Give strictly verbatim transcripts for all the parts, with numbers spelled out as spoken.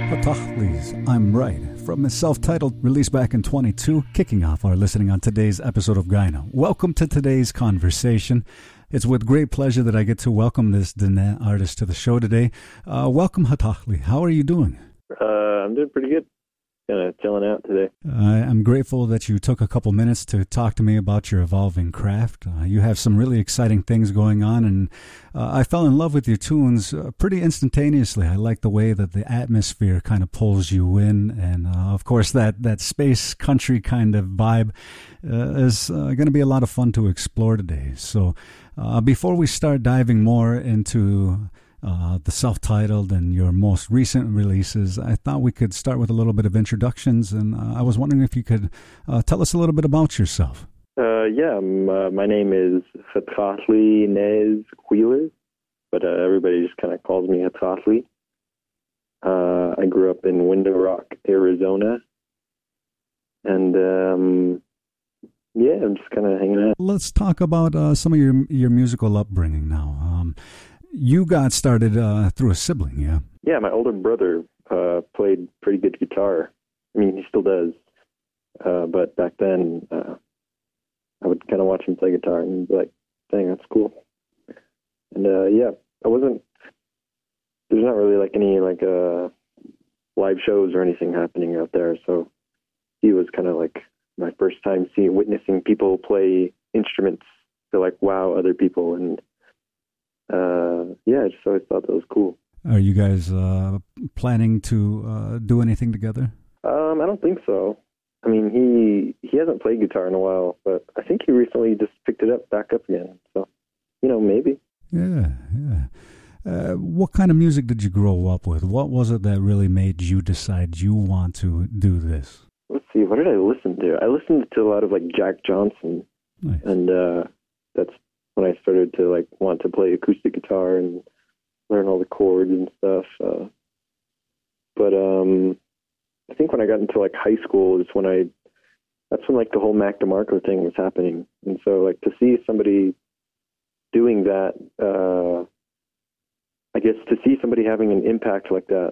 Hatahli's I'm Right, from his self-titled release back in twenty-two, kicking off our listening on today's episode of Gyno. Welcome to today's conversation. It's with great pleasure that I get to welcome this Dene artist to the show today. Uh, welcome, Hatahli. How are you doing? Uh, I'm doing pretty good. Kind of chilling out today. I am grateful that you took a couple minutes to talk to me about your evolving craft. Uh, you have some really exciting things going on, and uh, I fell in love with your tunes uh, pretty instantaneously. I like the way that the atmosphere kind of pulls you in, and uh, of course that, that space country kind of vibe uh, is uh, going to be a lot of fun to explore today. So uh, before we start diving more into Uh, the self-titled and your most recent releases, I thought we could start with a little bit of introductions, and uh, I was wondering if you could uh, tell us a little bit about yourself. Uh, yeah, uh, my name is Hatahli Nez Wheeler, but uh, everybody just kind of calls me Hatahli. Uh, I grew up in Window Rock, Arizona, and um, yeah, I'm just kind of hanging out. Let's talk about uh, some of your your musical upbringing now. Um, You got started uh, through a sibling, yeah? Yeah, my older brother uh, played pretty good guitar. I mean, he still does. Uh, but back then, uh, I would kind of watch him play guitar and be like, dang, that's cool. And uh, yeah, I wasn't, there's not really like any like uh, live shows or anything happening out there. So he was kind of like my first time seeing, witnessing people play instruments to like wow other people. And Uh, yeah, I just always thought that was cool. Are you guys uh, planning to uh, do anything together? Um, I don't think so. I mean, he he hasn't played guitar in a while, but I think he recently just picked it up, back up again. So, you know, maybe. Yeah, yeah. Uh, what kind of music did you grow up with? What was it that really made you decide you want to do this? Let's see, what did I listen to? I listened to a lot of, like, Jack Johnson. Nice. And uh, that's when I started to like want to play acoustic guitar and learn all the chords and stuff. Uh, but um, I think when I got into like high school is when I, that's when like the whole Mac DeMarco thing was happening. And so like to see somebody doing that, uh, I guess to see somebody having an impact like that,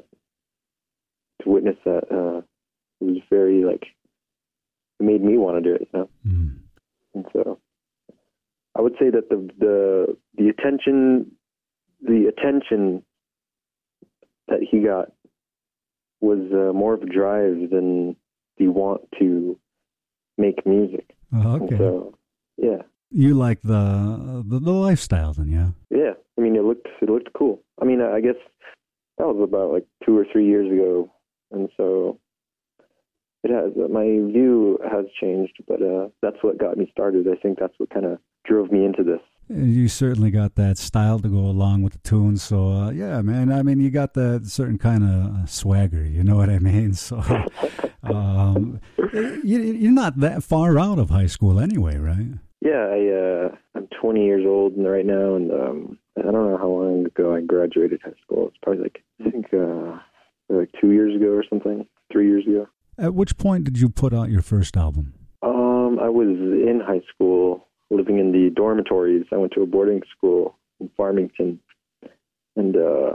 to witness that, uh, it was very like, it made me want to do it, you know? Mm. And so I would say that the the the attention the attention that he got was uh, more of a drive than the want to make music. Oh, okay. And so, yeah. You like the, the the lifestyle, then, yeah? Yeah. I mean, it looked it looked cool. I mean, I guess that was about like two or three years ago, and so it has uh, my view has changed. But uh, that's what got me started. I think that's what kind of drove me into this. You certainly got that style to go along with the tunes, so uh, yeah, man. I mean, you got that certain kind of swagger, you know what I mean? So um, you, you're not that far out of high school anyway, right? Yeah, I, uh, I'm twenty years old right now, and um, I don't know how long ago I graduated high school. It's probably like, I think uh, like two years ago or something, three years ago. At which point did you put out your first album? Um, I was in high school, living in the dormitories. I went to a boarding school in Farmington. And, uh,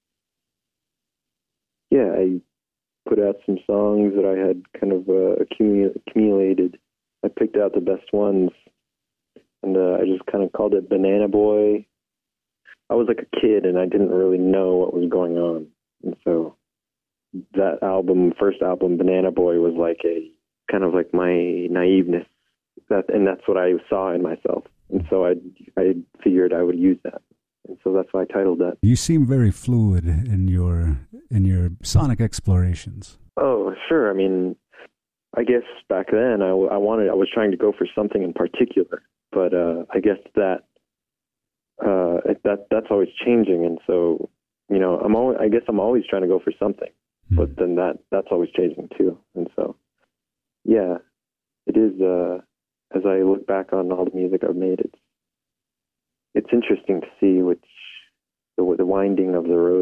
yeah, I put out some songs that I had kind of uh, accumul- accumulated. I picked out the best ones, and uh, I just kind of called it Banana Boy. I was like a kid, and I didn't really know what was going on. And so that album, first album, Banana Boy, was like a kind of like my naiveness. That, and that's what I saw in myself. And so I I figured I would use that. And so that's why I titled that. You seem very fluid in your in your sonic explorations. Oh, sure. I mean, I guess back then I, I wanted, I was trying to go for something in particular. But uh, I guess that uh, that that's always changing. And so, you know, I'm always, I guess I'm always trying to go for something. Hmm. But then that that's always changing too. And so, yeah, it is... Uh, as I look back on all the music I've made, it's it's interesting to see which the, the winding of the roads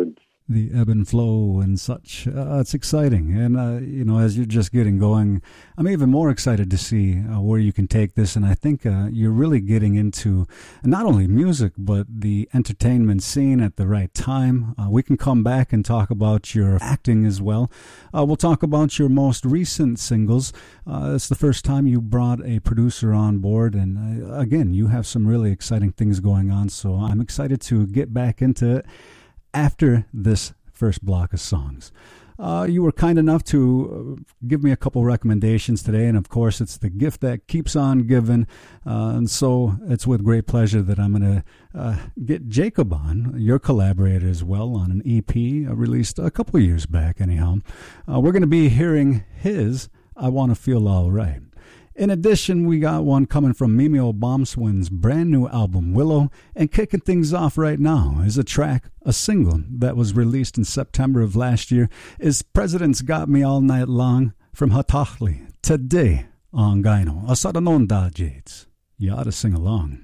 the ebb and flow and such. Uh, it's exciting. And, uh, you know, as you're just getting going, I'm even more excited to see uh, where you can take this. And I think uh, you're really getting into not only music, but the entertainment scene at the right time. Uh, we can come back and talk about your acting as well. Uh, we'll talk about your most recent singles. Uh, it's the first time you brought a producer on board. And uh, again, you have some really exciting things going on. So I'm excited to get back into it after this first block of songs. Uh, you were kind enough to uh, give me a couple recommendations today, and of course it's the gift that keeps on giving, uh, and so it's with great pleasure that I'm going to uh, get Jacob on, your collaborator as well, on an E P uh, released a couple of years back anyhow. Uh, we're going to be hearing his I Want to Feel All Right. In addition, we got one coming from Mimeo Bombswin's brand new album, Willow, and kicking things off right now is a track, a single that was released in September of last year, is President's Got Me All Night Long from Hatahli, today on Gyno. Asada non da Jades. You ought to sing along.